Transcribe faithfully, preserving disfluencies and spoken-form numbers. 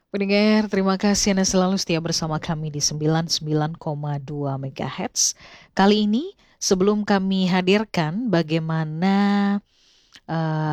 Pendengar, terima kasih Anda selalu setia bersama kami di sembilan puluh sembilan koma dua MHz. Kali ini, sebelum kami hadirkan bagaimana eh,